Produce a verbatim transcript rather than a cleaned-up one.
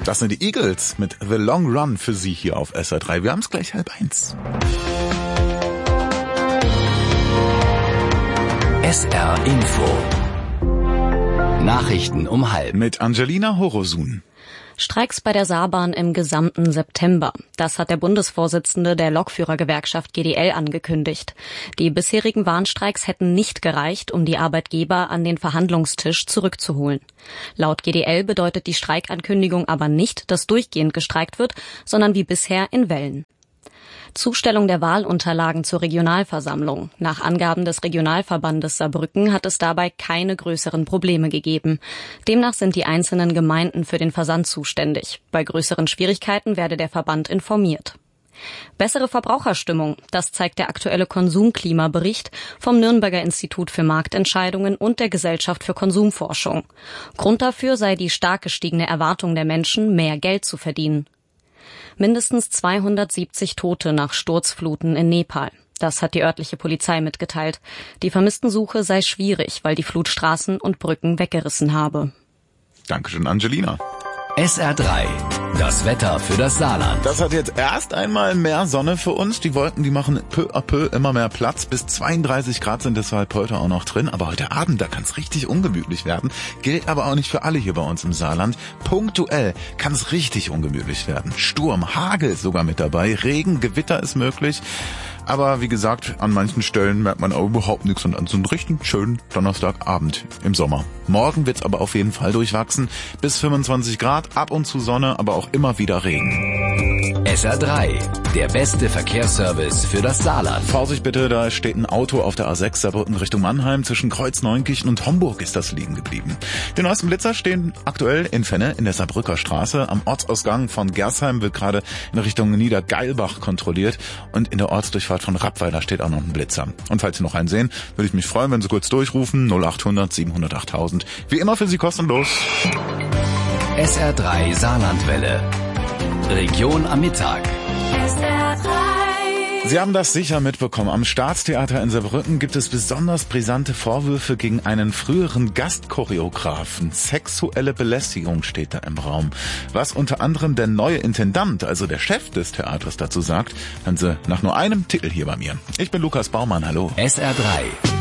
Das sind die Eagles mit The Long Run für Sie hier auf S R drei. Wir haben es gleich halb eins. S R Info. Nachrichten um halb. Mit Angelina Horosun. Streiks bei der Saarbahn im gesamten September. Das hat der Bundesvorsitzende der Lokführergewerkschaft G D L angekündigt. Die bisherigen Warnstreiks hätten nicht gereicht, um die Arbeitgeber an den Verhandlungstisch zurückzuholen. Laut G D L bedeutet die Streikankündigung aber nicht, dass durchgehend gestreikt wird, sondern wie bisher in Wellen. Zustellung der Wahlunterlagen zur Regionalversammlung. Nach Angaben des Regionalverbandes Saarbrücken hat es dabei keine größeren Probleme gegeben. Demnach sind die einzelnen Gemeinden für den Versand zuständig. Bei größeren Schwierigkeiten werde der Verband informiert. Bessere Verbraucherstimmung, das zeigt der aktuelle Konsumklimabericht vom Nürnberger Institut für Marktentscheidungen und der Gesellschaft für Konsumforschung. Grund dafür sei die stark gestiegene Erwartung der Menschen, mehr Geld zu verdienen. Mindestens zweihundertsiebzig Tote nach Sturzfluten in Nepal. Das hat die örtliche Polizei mitgeteilt. Die Vermisstensuche sei schwierig, weil die Flut Straßen und Brücken weggerissen habe. Dankeschön, Angelina. S R drei. Das Wetter für das Saarland. Das hat jetzt erst einmal mehr Sonne für uns. Die Wolken, die machen peu à peu immer mehr Platz. Bis zweiunddreißig Grad sind deshalb heute auch noch drin. Aber heute Abend, da kann es richtig ungemütlich werden. Gilt aber auch nicht für alle hier bei uns im Saarland. Punktuell kann es richtig ungemütlich werden. Sturm, Hagel sogar mit dabei. Regen, Gewitter ist möglich. Aber wie gesagt, an manchen Stellen merkt man auch überhaupt nichts und an so einem richtig schönen Donnerstagabend im Sommer. Morgen wird's aber auf jeden Fall durchwachsen. Bis fünfundzwanzig Grad, ab und zu Sonne, aber auch immer wieder Regen. S R drei, der beste Verkehrsservice für das Saarland. Vorsicht bitte, da steht ein Auto auf der A sechs Saarbrücken Richtung Mannheim. Zwischen Kreuz Neunkirchen und Homburg ist das liegen geblieben. Die neuesten Blitzer stehen aktuell in Fenne in der Saarbrücker Straße. Am Ortsausgang von Gersheim wird gerade in Richtung Niedergeilbach kontrolliert und in der Ortsdurchfahrt von Rappweiler steht auch noch ein Blitzer. Und falls Sie noch einen sehen, würde ich mich freuen, wenn Sie kurz durchrufen. null acht hundert siebenhundert achttausend. Wie immer für Sie kostenlos. S R drei Saarlandwelle. Region am Mittag. S R drei. Sie haben das sicher mitbekommen. Am Staatstheater in Saarbrücken gibt es besonders brisante Vorwürfe gegen einen früheren Gastchoreografen. Sexuelle Belästigung steht da im Raum. Was unter anderem der neue Intendant, also der Chef des Theaters, dazu sagt, hören Sie nach nur einem Titel hier bei mir. Ich bin Lukas Baumann, hallo. S R drei.